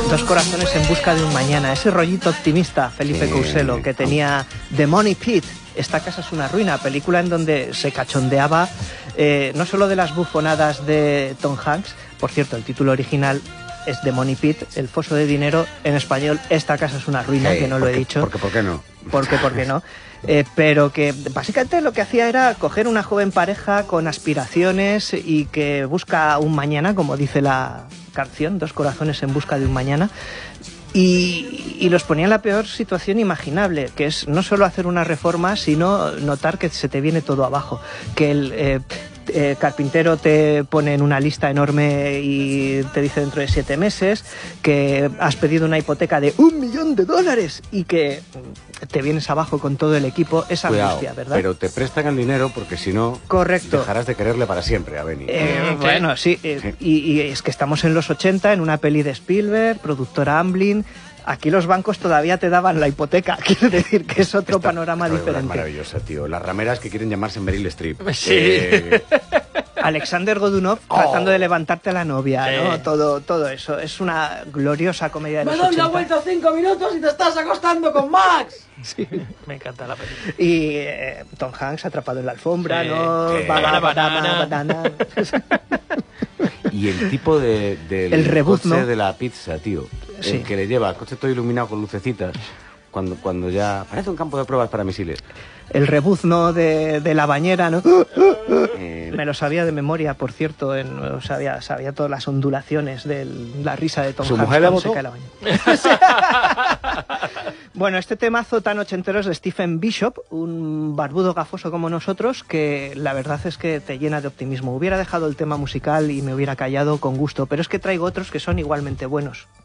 Dos corazones en busca de un mañana. Ese rollito optimista, Felipe Couselo, que tenía The Money Pit. Esta casa es una ruina, película en donde se cachondeaba no solo de las bufonadas de Tom Hanks, por cierto, el título original es The Money Pit, el foso de dinero, en español, esta casa es una ruina, que no lo he dicho. ¿Por qué no? ¿Por qué no? Pero que básicamente lo que hacía era coger una joven pareja con aspiraciones y que busca un mañana, como dice la canción, Dos corazones en busca de un mañana, y los ponía en la peor situación imaginable, que es no solo hacer una reforma, sino notar que se te viene todo abajo, que el carpintero te pone en una lista enorme y te dice dentro de 7 meses que has pedido una hipoteca de $1 millón y que te vienes abajo con todo el equipo. Esa angustia, ¿verdad? Pero te prestan el dinero porque si no, correcto, dejarás de quererle para siempre a Benny. Bueno, sí, y es que estamos en los 80, en una peli de Spielberg, productora Amblin. Aquí los bancos todavía te daban la hipoteca, quiero decir que es otro panorama diferente. Es maravillosa, tío. Las rameras que quieren llamarse Meryl Streep. Sí. Alexander Godunov tratando de levantarte a la novia, ¿no? Todo eso. Es una gloriosa comedia de los 80. Me doy la vuelta 5 minutos y te estás acostando con Max. Sí. Me encanta la película. Y Tom Hanks atrapado en la alfombra, sí. ¿no? Banana. Y el tipo del el reboot, coche, ¿no?, de la pizza, tío. Sí. El que le lleva el coche todo iluminado con lucecitas. Cuando ya... Parece un campo de pruebas para misiles. El rebuzno de la bañera, ¿no? Me lo sabía de memoria, por cierto. Sabía todas las ondulaciones de la risa de Tom Hanks. ¿Su mujer la votó? Bueno, este temazo tan ochentero es de Stephen Bishop, un barbudo gafoso como nosotros, que la verdad es que te llena de optimismo. Hubiera dejado el tema musical y me hubiera callado con gusto, pero es que traigo otros que son igualmente buenos.